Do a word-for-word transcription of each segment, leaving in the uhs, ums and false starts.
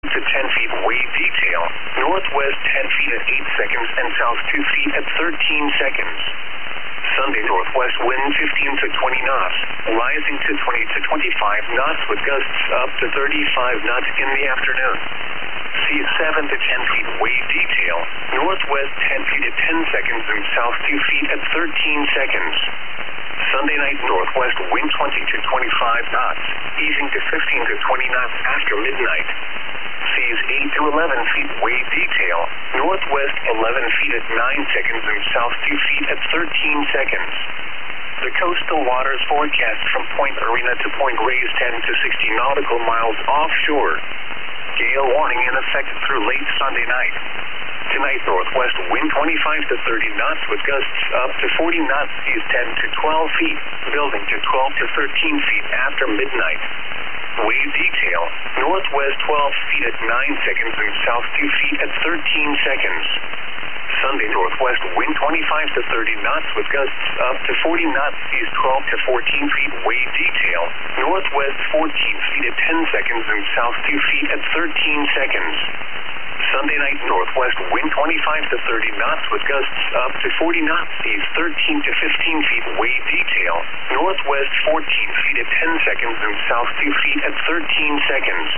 to ten feet wave detail. Northwest ten feet at eight seconds and south two feet at thirteen seconds. Sunday, northwest wind fifteen to twenty knots, rising to twenty to twenty-five knots with gusts up to thirty-five knots in the afternoon. Seas seven to ten feet wave detail. Northwest ten feet at ten seconds and south two feet at thirteen seconds. Sunday night, northwest wind twenty to twenty-five knots, easing to fifteen to twenty knots after midnight. Seas eight to eleven feet wave detail. Northwest eleven feet at nine seconds and south two feet at thirteen seconds. The coastal waters forecast from Point Arena to Point Reyes ten to sixty nautical miles offshore. Gale warning in effect through late Sunday night. Tonight, northwest wind twenty-five to thirty knots with gusts up to forty knots, seas ten to twelve feet, building to twelve to thirteen feet after midnight. Wave detail, northwest twelve feet at nine seconds and south two feet at thirteen seconds. Sunday, northwest wind twenty-five to thirty knots with gusts up to forty knots, seas twelve to fourteen feet, wave detail, northwest fourteen feet at ten seconds and south two feet at thirteen seconds. Sunday night, northwest wind twenty-five to thirty knots with gusts up to forty knots, seas thirteen to fifteen feet, wave detail, northwest fourteen feet at ten seconds and south two feet at thirteen seconds.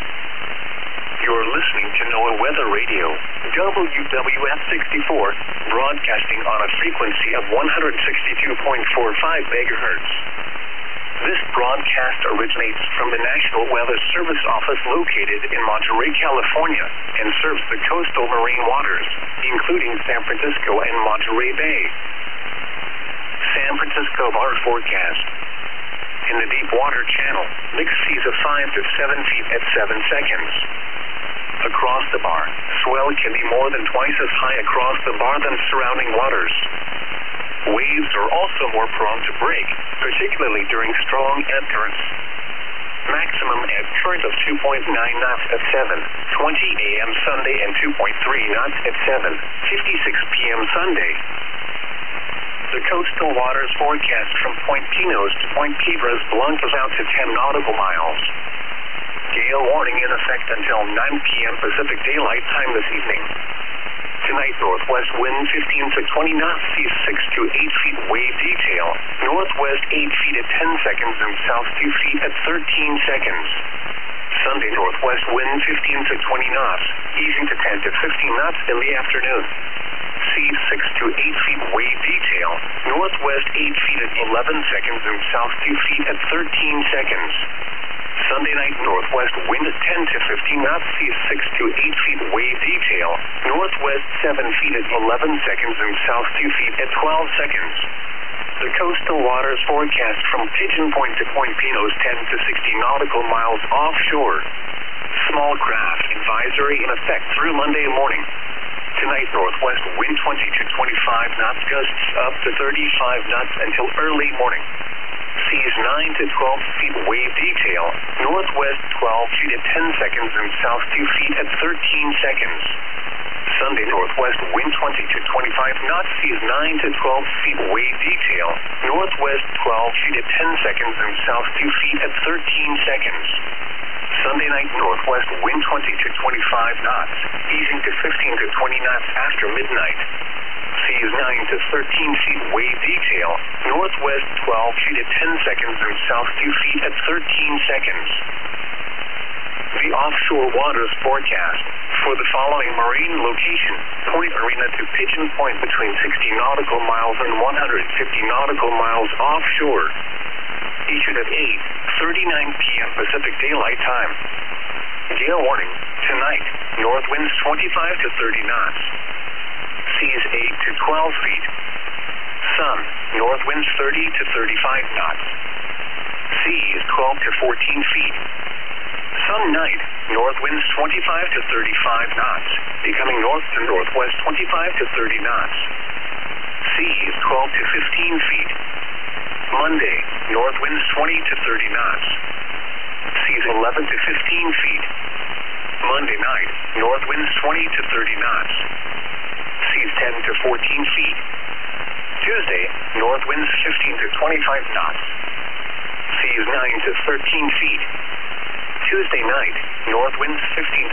You're listening to NOAA Weather Radio, W W F sixty-four, broadcasting on a frequency of one hundred sixty-two point four five megahertz. This broadcast originates from the National Weather Service office located in Monterey, California, and serves the coastal marine waters, including San Francisco and Monterey Bay. San Francisco water forecast. In the deep water channel, mixed seas of five to seven feet at seven seconds. Across the bar, swell can be more than twice as high across the bar than surrounding waters. Waves are also more prone to break, particularly during strong ebb currents. Maximum ebb current of two point nine knots at seven twenty a m Sunday and two point three knots at seven fifty-six p m Sunday. The coastal waters forecast from Point Pinos to Point Piedras Blancas out to ten nautical miles. Gale warning in effect until nine p m Pacific Daylight Time this evening. Tonight, northwest wind fifteen to twenty knots, seas six to eight feet, wave detail, northwest eight feet at ten seconds and south two feet at thirteen seconds. Sunday, northwest wind fifteen to twenty knots, easing to ten to fifteen knots in the afternoon. Seas six to eight feet, wave detail, northwest eight feet at eleven seconds and south two feet at thirteen seconds. Sunday night, northwest wind at ten to fifteen knots, seas six to eight feet, wave detail, northwest seven feet at eleven seconds and south two feet at twelve seconds. The coastal waters forecast from Pigeon Point to Point Pinos ten to sixty nautical miles offshore. Small craft advisory in effect through Monday morning. Tonight, northwest wind twenty to twenty-five knots, gusts up to thirty-five knots until early morning. Seas nine to twelve feet, wave detail, northwest twelve feet at ten seconds and south two feet at thirteen seconds. Sunday, northwest wind twenty to twenty-five knots, seas nine to twelve feet, wave detail, northwest twelve feet at ten seconds and south two feet at thirteen seconds. Sunday night, northwest wind twenty to twenty-five knots, easing to fifteen to twenty knots after midnight. Seas nine to thirteen feet, wave detail, northwest twelve feet at ten seconds and south two feet at thirteen seconds. The offshore waters forecast for the following marine location: Point Arena to Pigeon Point between sixty nautical miles and one hundred fifty nautical miles offshore. Issued at eight thirty-nine p m Pacific Daylight Time. Gale warning tonight, north winds twenty-five to thirty knots. Seas eight to twelve feet. Sun, north winds thirty to thirty-five knots. Seas twelve to fourteen feet. Sun night, north winds twenty-five to thirty-five knots, becoming north to northwest twenty-five to thirty knots. Seas twelve to fifteen feet. Monday, north winds twenty to thirty knots. Seas eleven to fifteen feet. Monday night, north winds twenty to thirty knots. Seas ten to fourteen feet. Tuesday, north winds fifteen to twenty-five knots. Seas nine to thirteen feet. Tuesday night, north winds fifteen